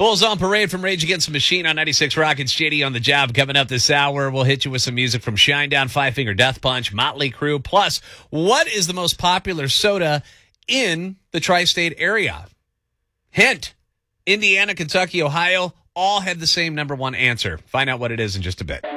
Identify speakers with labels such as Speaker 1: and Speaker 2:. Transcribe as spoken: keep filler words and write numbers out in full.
Speaker 1: Bulls on Parade from Rage Against the Machine on ninety-six Rockets. J D on the job coming up this hour. We'll hit you with some music from Shinedown, Five Finger Death Punch, Motley Crue. Plus, what is the most popular soda in the tri-state area? Hint, Indiana, Kentucky, Ohio, all had the same number one answer. Find out what it is in just a bit.